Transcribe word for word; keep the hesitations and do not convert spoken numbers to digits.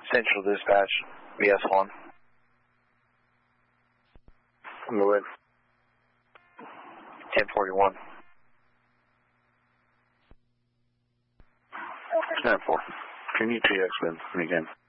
Central Dispatch, B S one. Go ahead. ten forty-one. ten four. Can you T X then again?